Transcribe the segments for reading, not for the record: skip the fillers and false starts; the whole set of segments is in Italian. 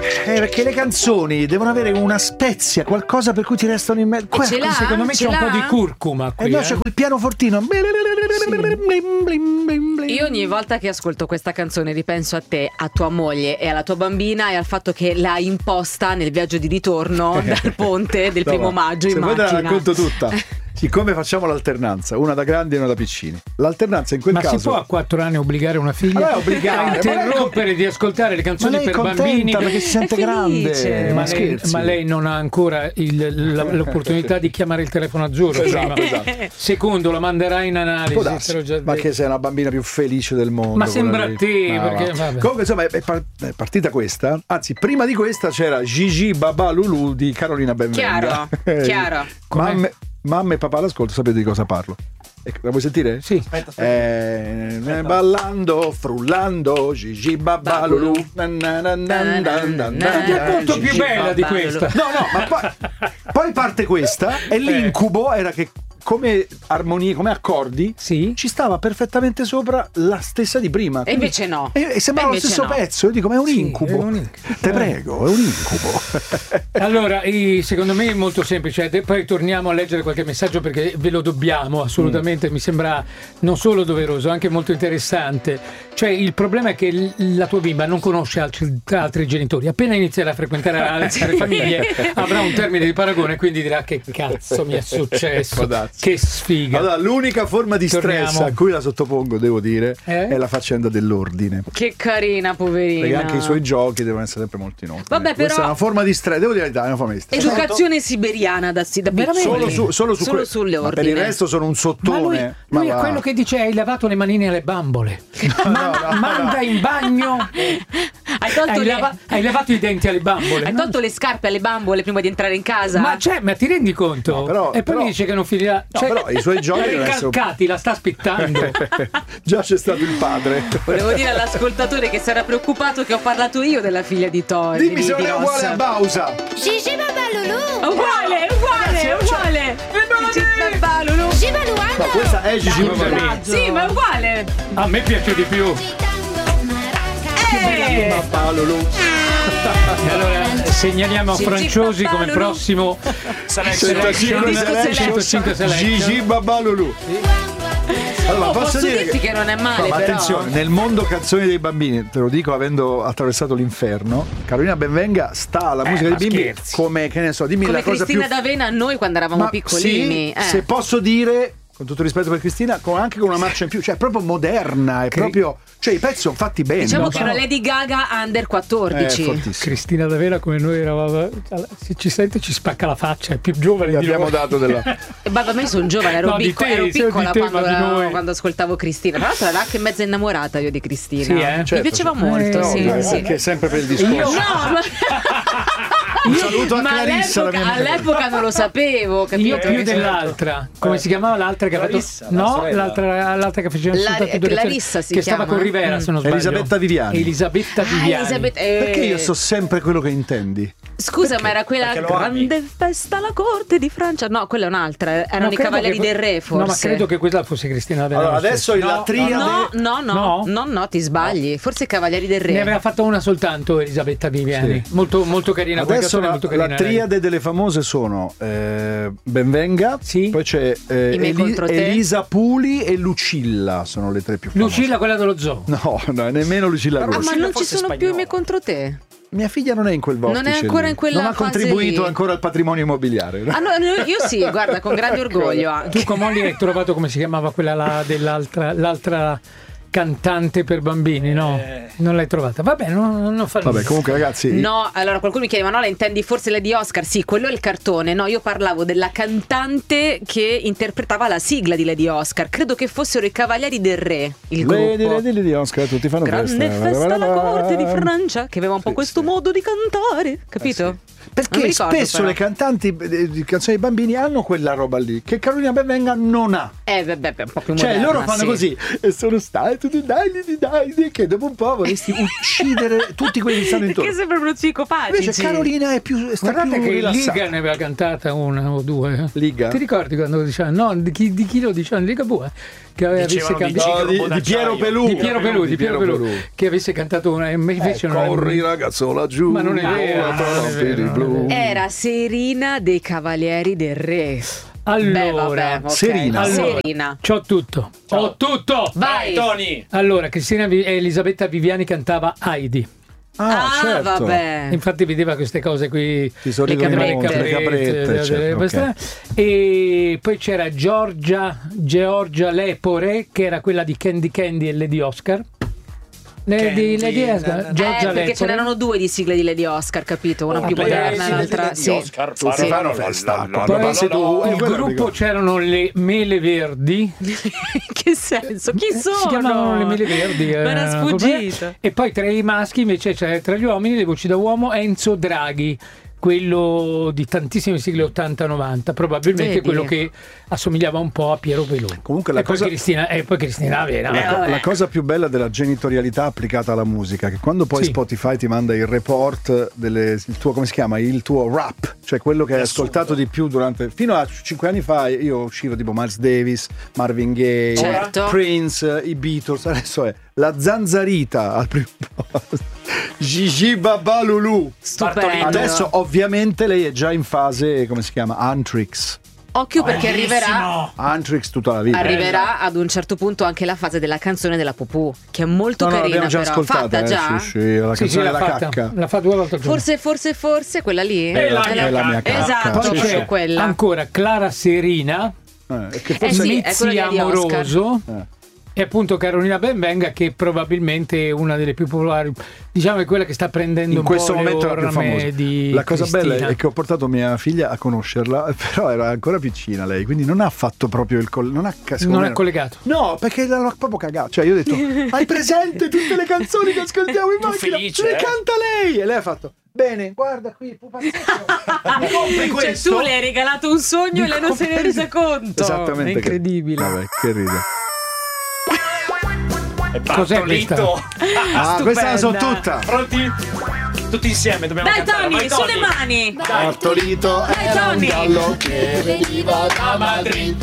Perché le canzoni devono avere una spezia, qualcosa per cui ti restano in mezzo. Secondo me c'è un po' di curcuma qui. E no, c'è quel pianofortino. Io ogni volta che ascolto questa canzone ripenso a te, a tua moglie e alla tua bambina e al fatto che l'hai imposta nel viaggio di ritorno dal ponte del primo maggio in macchina. Se vuoi te la racconto tutta. Siccome facciamo l'alternanza, una da grandi e una da piccini, l'alternanza in quel caso. Ma si può a 4 anni obbligare una figlia a interrompere di ascoltare le canzoni per bambini? Perché si sente grande. Ma lei non ha ancora l'opportunità di chiamare il telefono azzurro. Esatto. Secondo, la manderai in analisi. Ma che sei una bambina più felice del mondo. Ma sembra a te. Comunque insomma è partita questa. Anzi, prima di questa c'era Gigi Babà Lulu di Carolina Benvenga. Chiaro. Mamma e papà all'ascolto, sapete di cosa parlo? La vuoi sentire? Sì. Aspetta. Ballando, frullando, Gigi Babà Lulu. Che appunto più bella di questa. No, ma poi parte questa e l'incubo era che come armonie, come accordi, ci stava perfettamente sopra la stessa di prima. E invece no. E sembrava lo stesso pezzo. Io dico, ma è un incubo. Te prego, è un incubo. Allora, secondo me è molto semplice. Poi torniamo a leggere qualche messaggio perché ve lo dobbiamo assolutamente. Mi sembra non solo doveroso, anche molto interessante. Cioè, il problema è che la tua bimba non conosce altri genitori. Appena inizierà a frequentare altre famiglie avrà un termine di paragone e quindi dirà: che cazzo mi è successo? Che sfiga. Allora, l'unica forma di stress a cui la sottopongo, devo dire, è la faccenda dell'ordine. Che carina, poverina. Perché anche i suoi giochi devono essere sempre molto in ordine. Vabbè, questa è una forma di stress, devo dire la verità, è una forma di stress. Educazione siberiana da piccoli. Solo sulle ordini. Per il resto sono un sottone. Ma lui è quello che dice: hai lavato le manine alle bambole. Manda in bagno. Hai lavato i denti alle bambole. Hai tolto le scarpe alle bambole prima di entrare in casa. Ma ti rendi conto? E poi mi dice che non finirà. Però i suoi giochi Recalcati, la sta aspettando. Già c'è stato il padre. Volevo dire all'ascoltatore che si era preoccupato che ho parlato io della figlia di Tori. Dimmi se non è uguale a Bausa. Gigi Babà Lulu. Uguale. Gigi Babà Lulu. Ma questa è Gigi Babà. Sì, ma è uguale. A me piace di più. Babà Lulu. E allora segnaliamo a Franciosi come prossimo 105 Selection Gigi Babà Lulu. Allora, posso dirti che non è male, ma però. attenzione, nel mondo canzoni dei bambini, te lo dico avendo attraversato l'inferno, Carolina Benvenga sta alla musica dei bimbi come, che ne so, dimmi come la cosa Cristina più... D'Avena a noi quando eravamo piccolini. Sì, se posso dire, con tutto rispetto per Cristina, anche con una marcia in più, cioè è proprio moderna, è proprio... Cioè i pezzi sono fatti bene. Diciamo che è una Lady Gaga under 14. Cristina D'Avena come noi eravamo. Se ci sente ci spacca la faccia, è più giovane di abbiamo noi. dato della... Ma io sono giovane, ero piccola quando ascoltavo Cristina. Tra l'altro ero anche mezza innamorata io di Cristina. Sì, certo, mi piaceva molto, sì. Perché sempre per il discorso. Un saluto a Clarissa, la mia all'epoca non lo sapevo, capito? Io più dell'altra. Come si chiamava l'altra che aveva fatto? No, l'altra che faceva soltanto due Clarissa si che chiama. stava con Rivera, se non sbaglio. Elisabetta Viviani. Perché io so sempre quello che intendi. Scusa, ma era quella grande festa alla corte di Francia? No, quella è un'altra. Erano i Cavalieri del Re, forse. No, ma credo che quella fosse Cristina D'Avena. Allora, adesso la triade. No, ti sbagli. Forse i Cavalieri del Re. Ne aveva fatto una soltanto Elisabetta Viviani. Molto, molto carina. Adesso la triade delle famose sono Benvenga, poi c'è Elisa Puli e Lucilla, sono le tre più famose. Lucilla, quella dello zoo. No, nemmeno Lucilla Rossi. Ma non ci sono più i Me contro te? Mia figlia non è in quel vortice. Non è ancora in quella non ha contribuito lì. Ancora al patrimonio immobiliare. Io sì, guarda, con grande orgoglio anche. Tu con Molly hai trovato come si chiamava quella l'altra cantante per bambini, no? Non l'hai trovata. Vabbè, non fa Vabbè, comunque ragazzi. No, allora qualcuno mi chiede: ma no, la intendi forse Lady Oscar? Sì, quello è il cartone. No, io parlavo della cantante che interpretava la sigla di Lady Oscar. Credo che fossero i Cavalieri del Re, il gruppo. Lady Oscar, tutti fanno grande festa alla corte di Francia, che aveva un po' questo modo di cantare, capito? Perché spesso le cantanti di canzoni dei bambini hanno quella roba lì che Carolina Benvenga non ha. Vabbè, un po' più moderna. Cioè loro fanno così e sono stati dai che dopo un po' vorresti uccidere tutti quelli che stanno intorno. Che sembrano psicopatici. Invece Carolina è più guardate che rilassata. Liga ne aveva cantata una o due. Liga? Ti ricordi quando dicevano di chi lo dicevano? Liga Bue che avesse cantato di Piero Pelù. Di Piero Pelù che avesse cantato una e invece non corri ragazzo laggiù. Ma non è vero. Era Serina dei Cavalieri del Re. Allora, okay. Serina. C'ho tutto. Ciao. Ho tutto. Vai Tony. Allora, Cristina Elisabetta Viviani cantava Heidi. Certo. Vabbè. Infatti vedeva queste cose qui, le caprette, certo, e poi c'era Georgia Lepore, che era quella di Candy Candy e Lady Oscar. Lady Oscar, Georgia perché Lepore. ce n'erano due di sigle di Lady Oscar, capito? Una più moderna, l'altra Oscar fanno festa. Il gruppo c'erano le Mele Verdi. Che senso? Chi sono? Si chiamavano le Mele Verdi. Ma era sfuggita. E poi tra i maschi invece c'è, tra gli uomini, le voci da uomo, Enzo Draghi, quello di tantissime sigle 80-90, probabilmente quello che assomigliava un po' a Piero Pelù. Comunque poi Cristina Vera. La cosa più bella della genitorialità applicata alla musica, che quando poi Spotify ti manda il report il tuo, come si chiama? Il tuo rap, cioè quello che hai ascoltato di più durante, fino a 5 anni fa io uscivo tipo Miles Davis, Marvin Gaye, Prince, i Beatles, adesso è la Zanzarita al primo posto, Gigi Babalulu. Stupendo. Adesso ovviamente lei è già in fase, come si chiama? Antrix. Occhio perché arriverà Antrix tutta la vita. Arriverà ad un certo punto anche la fase della canzone della Pupù, che è molto carina. L'abbiamo già però ascoltata, fatta già? Sì, la canzone della cacca. La fa 2 volte al giorno. Forse quella lì è la mia cacca. Esatto, poi c'è quella. Ancora Clara Serina, che forse Mizzi Amoroso. E appunto Carolina Benvenga, che probabilmente è una delle più popolari, diciamo è quella che sta prendendo in un questo po' momento le orme di la cosa Cristina. bella è che ho portato mia figlia a conoscerla, però era ancora piccina lei, quindi non ha fatto proprio non ha collegato. No, perché l'hanno proprio cagato. Cioè io ho detto hai presente tutte le canzoni che ascoltiamo in macchina? Le canta lei! E lei ha fatto bene, guarda qui, pupazzetto. Mi compri questo? Cioè tu le hai regalato un sogno e lei non se ne è resa conto. Esattamente. È incredibile. Vabbè, che ride. Cos'è questa? Questa la so tutta. Pronti? Tutti insieme dobbiamo Dai cantare. Tony, sulle mani. Bartolito era un Tony. gallo che veniva da Madrid.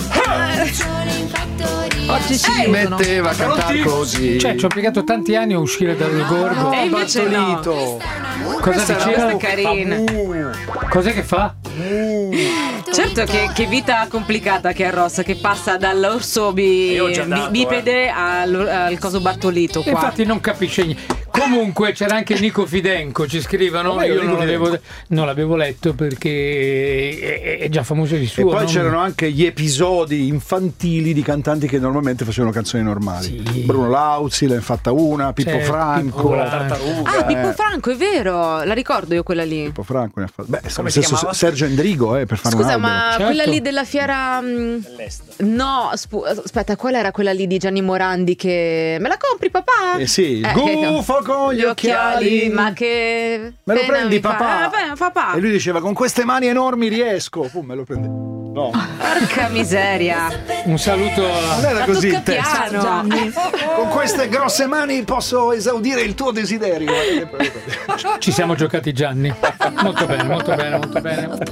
Oggi si metteva a cantare così. Cioè, ci ho piegato tanti anni a uscire dal gorgo. E invece Bartolito. Cosa diceva? Questa è carina. Cos'è che fa? Certo che vita complicata che è Rossa, che passa dall'orso bipede al coso Bartolito qua. Infatti non capisce niente. Comunque c'era anche Nico Fidenco, ci scrivono, io non l'avevo letto perché è già famoso di suo. E poi c'erano anche gli episodi infantili di cantanti che normalmente facevano canzoni normali. Sì. Bruno Lauzi l'ha fatta una, Pippo Franco. La tartaruga. Pippo Franco, è vero, la ricordo io quella lì. Pippo Franco ne ha fatto. Come si chiamava? Sergio Endrigo per fare Scusa, un album. ma Certo. quella lì della fiera no, aspetta, qual era quella lì di Gianni Morandi che me la compri papà? Sì, gufo con gli occhiali. Ma che me lo pena prendi mi fa. papà? Papà. E lui diceva con queste mani enormi riesco. Me lo prende. No. Porca miseria. Un saluto Non era così il testo. Gianni. Con queste grosse mani posso esaudire il tuo desiderio. Ci siamo giocati Gianni. Molto bene, molto bene, molto bene.